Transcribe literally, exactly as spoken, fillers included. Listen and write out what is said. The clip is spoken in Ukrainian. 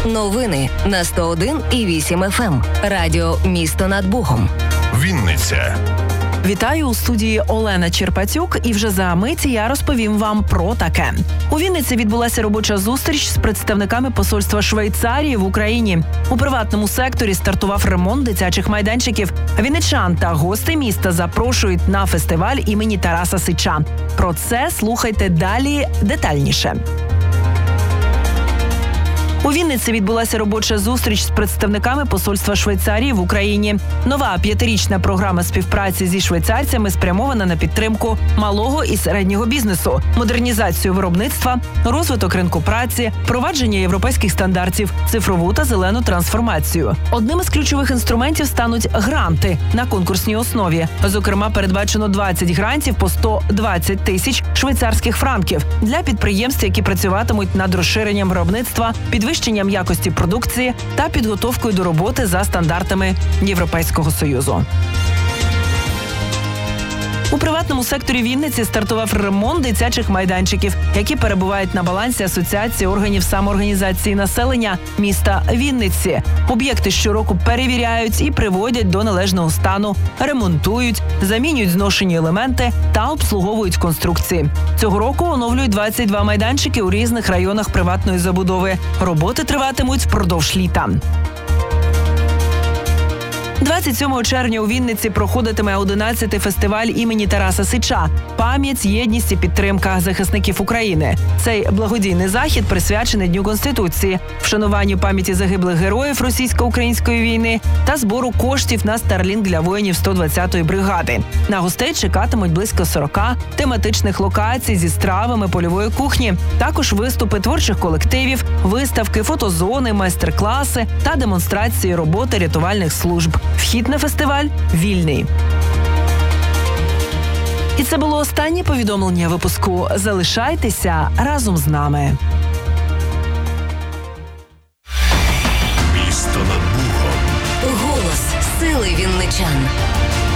Новини на сто один і вісім еф ем. Радіо «Місто над Богом». Вінниця. Вітаю у студії Олена Черпатюк, і вже за мить я розповім вам про таке. У Вінниці відбулася робоча зустріч з представниками посольства Швейцарії в Україні. У приватному секторі стартував ремонт дитячих майданчиків. Вінничан та гости міста запрошують на фестиваль імені Тараса Сича. Про це слухайте далі детальніше. У Вінниці відбулася робоча зустріч з представниками посольства Швейцарії в Україні. Нова п'ятирічна програма співпраці зі швейцарцями спрямована на підтримку малого і середнього бізнесу, модернізацію виробництва, розвиток ринку праці, впровадження європейських стандартів, цифрову та зелену трансформацію. Одним із ключових інструментів стануть гранти на конкурсній основі. Зокрема, передбачено двадцять грантів по сто двадцять тисяч швейцарських франків для підприємств, які працюватимуть над розширенням виробництва, підвищенням підвищенням якості продукції та підготовкою до роботи за стандартами Європейського Союзу. У приватному секторі Вінниці стартував ремонт дитячих майданчиків, які перебувають на балансі Асоціації органів самоорганізації населення міста Вінниці. Об'єкти щороку перевіряють і приводять до належного стану, ремонтують, замінюють зношені елементи та обслуговують конструкції. Цього року оновлюють двадцять два майданчики у різних районах приватної забудови. Роботи триватимуть впродовж літа. двадцять сьомого червня у Вінниці проходитиме одинадцятий фестиваль імені Тараса Сича «Пам'ять, єдність і підтримка захисників України». Цей благодійний захід присвячений Дню Конституції, вшануванню пам'яті загиблих героїв російсько-української війни та збору коштів на Starlink для воїнів сто двадцятої бригади. На гостей чекатимуть близько сорока тематичних локацій зі стравами польової кухні, також виступи творчих колективів, виставки, фотозони, майстер-класи та демонстрації роботи рятувальних служб. Вхід на фестиваль вільний. І це було останнє повідомлення випуску. Залишайтеся разом з нами. Місто над Богом. Голос сили вінничан.